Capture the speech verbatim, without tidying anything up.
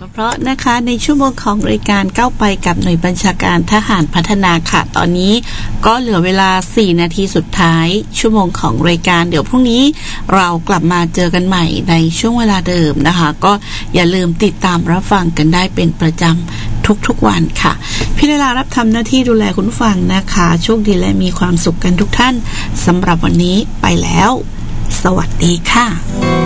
เพราะนะคะในชั่วโมงของรายการก้าวไปกับหน่วยบัญชาการทหารพัฒนาค่ะตอนนี้ก็เหลือเวลาสี่นาทีสุดท้ายชั่วโมงของรายการเดี๋ยวพรุ่งนี้เรากลับมาเจอกันใหม่ในช่วงเวลาเดิมนะคะก็อย่าลืมติดตามรับฟังกันได้เป็นประจำทุกๆวันค่ะพี่เลลารับทำหน้าที่ดูแลคุณผู้ฟังนะคะโชคดีและมีความสุขกันทุกท่านสำหรับวันนี้ไปแล้วสวัสดีค่ะ